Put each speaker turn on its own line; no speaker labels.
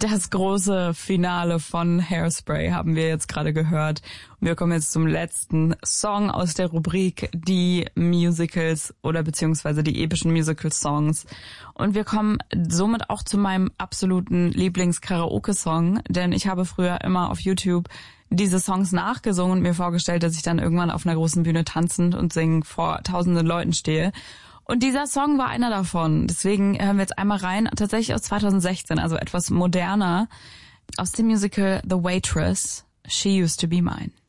Das große Finale von Hairspray haben wir jetzt gerade gehört. Und wir kommen jetzt zum letzten Song aus der Rubrik die Musicals oder beziehungsweise die epischen Musical-Songs. Und wir kommen somit auch zu meinem absoluten Lieblings-Karaoke-Song, denn ich habe früher immer auf YouTube diese Songs nachgesungen und mir vorgestellt, dass ich dann irgendwann auf einer großen Bühne tanzend und singend vor tausenden Leuten stehe. Und dieser Song war einer davon. Deswegen hören wir jetzt einmal rein, tatsächlich aus 2016, also etwas moderner, aus dem Musical The Waitress, She Used to Be Mine.